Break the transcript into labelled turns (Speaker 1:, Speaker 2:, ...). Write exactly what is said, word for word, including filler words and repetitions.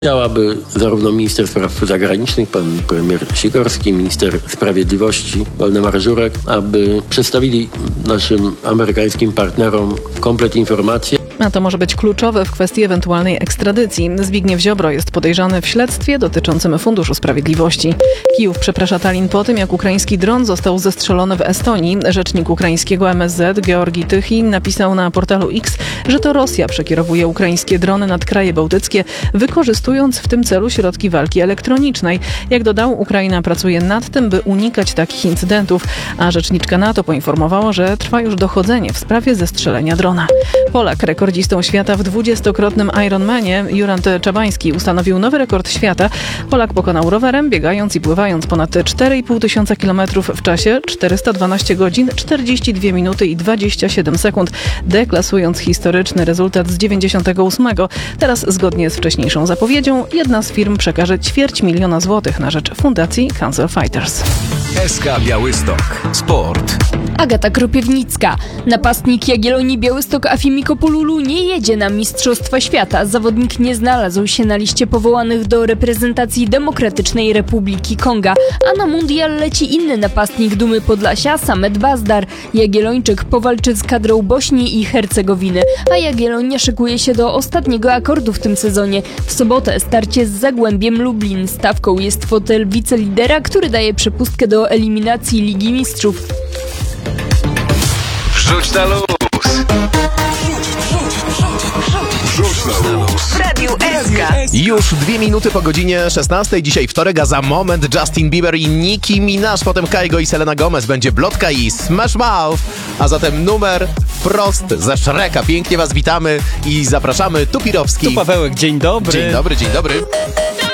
Speaker 1: Chciałaby zarówno minister spraw zagranicznych, pan premier Sikorski, minister sprawiedliwości, Waldemar Żurek, aby przedstawili naszym amerykańskim partnerom komplet informacji.
Speaker 2: A to może być kluczowe w kwestii ewentualnej ekstradycji. Zbigniew Ziobro jest podejrzany w śledztwie dotyczącym Funduszu Sprawiedliwości. Kijów przeprasza Tallin po tym, jak ukraiński dron został zestrzelony w Estonii. Rzecznik ukraińskiego M S Z Georgi Tychin napisał na portalu X, że to Rosja przekierowuje ukraińskie drony nad kraje bałtyckie, wykorzystując w tym celu środki walki elektronicznej. Jak dodał, Ukraina pracuje nad tym, by unikać takich incydentów, a rzeczniczka NATO poinformowała, że trwa już dochodzenie w sprawie zestrzelenia drona. Polak, rekordzistą świata w dwudziestokrotnym Ironmanie, Jurand Czabański ustanowił nowy rekord świata. Polak pokonał rowerem, biegając i pływając ponad cztery i pół tysiąca kilometrów w czasie czterysta dwanaście godzin, czterdzieści dwie minuty i dwadzieścia siedem sekund, deklasując historyczny rezultat z dziewięćdziesiątego ósmego. Teraz, zgodnie z wcześniejszą zapowiedzią, jedna z firm przekaże ćwierć miliona złotych na rzecz Fundacji Cancer Fighters.
Speaker 3: S K Białystok. Sport.
Speaker 4: Agata Kropiewnicka. Napastnik Jagiellonii Białystok Afimi Kopululu nie jedzie na Mistrzostwa Świata. Zawodnik nie znalazł się na liście powołanych do reprezentacji Demokratycznej Republiki Konga, a na mundial leci inny napastnik Dumy Podlasia, Samet Bazdar. Jagiellończyk powalczy z kadrą Bośni i Hercegowiny, a Jagiellonia szykuje się do ostatniego akordu w tym sezonie. W sobotę starcie z Zagłębiem Lublin. Stawką jest fotel wicelidera, który daje przepustkę do eliminacji Ligi Mistrzów.
Speaker 3: Wrzuć na luz. Wrzuć na luz.
Speaker 5: Radiu S K.
Speaker 6: Już dwie minuty po godzinie szesnastej. Dzisiaj wtorek, a za moment Justin Bieber i Nicki Minaj, potem Kygo i Selena Gomez, będzie Blotka i Smash Mouth, a zatem numer wprost ze Shreka. Pięknie was witamy i zapraszamy. Tu Pirowski.
Speaker 7: Tu Pawełek, dzień dobry.
Speaker 6: Dzień dobry, dzień dobry.